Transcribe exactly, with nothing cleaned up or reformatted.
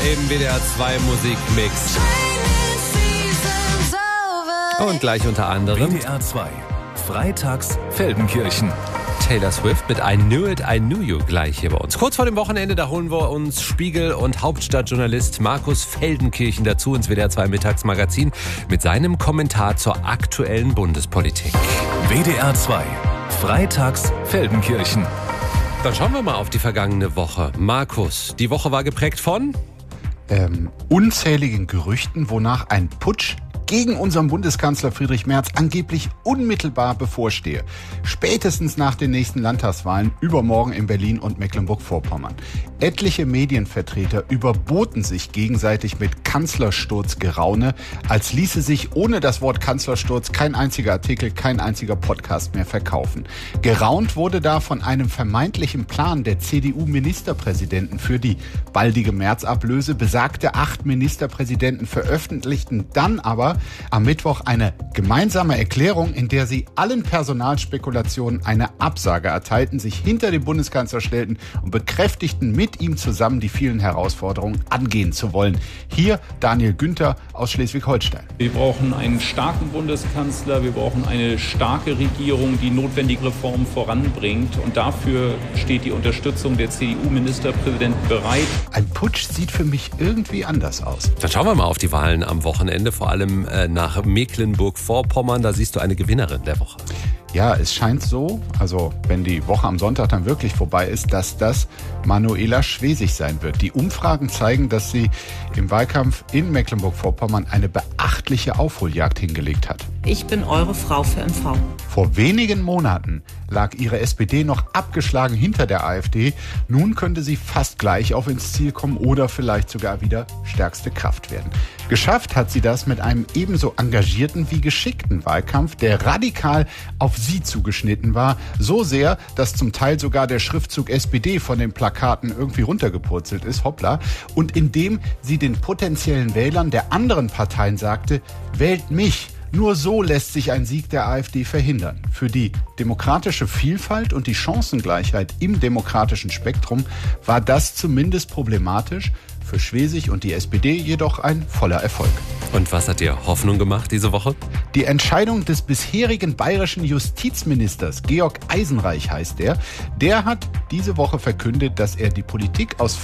im W D R zwei Musikmix. Und gleich unter anderem W D R zwei, freitags Feldenkirchen. Taylor Swift mit I Knew It, I Knew You gleich hier bei uns. Kurz vor dem Wochenende, da holen wir uns Spiegel- und Hauptstadtjournalist Markus Feldenkirchen dazu ins W D R zwei Mittagsmagazin mit seinem Kommentar zur aktuellen Bundespolitik. W D R zwei, freitags Feldenkirchen. Dann schauen wir mal auf die vergangene Woche. Markus, die Woche war geprägt von? Ähm, unzähligen Gerüchten, wonach ein Putsch gegen unseren Bundeskanzler Friedrich Merz angeblich unmittelbar bevorstehe. Spätestens nach den nächsten Landtagswahlen übermorgen in Berlin und Mecklenburg-Vorpommern. Etliche Medienvertreter überboten sich gegenseitig mit Kanzlersturzgeraune, als ließe sich ohne das Wort Kanzlersturz kein einziger Artikel, kein einziger Podcast mehr verkaufen. Geraunt wurde da von einem vermeintlichen Plan der C D U-Ministerpräsidenten für die baldige März-Ablöse. Besagte acht Ministerpräsidenten veröffentlichten dann aber am Mittwoch eine gemeinsame Erklärung, in der sie allen Personalspekulationen eine Absage erteilten, sich hinter den Bundeskanzler stellten und bekräftigten, mit ihm zusammen die vielen Herausforderungen angehen zu wollen. Hier Daniel Günther aus Schleswig-Holstein. Wir brauchen einen starken Bundeskanzler, wir brauchen eine starke Regierung, die notwendige Reformen voranbringt. Und dafür steht die Unterstützung der C D U-Ministerpräsidenten bereit. Ein Putsch sieht für mich irgendwie anders aus. Dann schauen wir mal auf die Wahlen am Wochenende, vor allem äh, nach Mecklenburg-Vorpommern. Da siehst du eine Gewinnerin der Woche. Ja, es scheint so, also wenn die Woche am Sonntag dann wirklich vorbei ist, dass das Manuela Schwesig sein wird. Die Umfragen zeigen, dass sie im Wahlkampf in Mecklenburg-Vorpommern eine beachtliche Aufholjagd hingelegt hat. Ich bin eure Frau für M V. Vor wenigen Monaten lag ihre S P D noch abgeschlagen hinter der AfD. Nun könnte sie fast gleich auf ins Ziel kommen oder vielleicht sogar wieder stärkste Kraft werden. Geschafft hat sie das mit einem ebenso engagierten wie geschickten Wahlkampf, der radikal auf sie zugeschnitten war. So sehr, dass zum Teil sogar der Schriftzug S P D von den Plakaten irgendwie runtergepurzelt ist, hoppla. Und indem sie den potenziellen Wählern der anderen Parteien sagte, wählt mich. Nur so lässt sich ein Sieg der AfD verhindern. Für die demokratische Vielfalt und die Chancengleichheit im demokratischen Spektrum war das zumindest problematisch. Für Schwesig und die S P D jedoch ein voller Erfolg. Und was hat dir Hoffnung gemacht diese Woche? Die Entscheidung des bisherigen bayerischen Justizministers, Georg Eisenreich heißt er, der hat diese Woche verkündet, dass er die Politik aus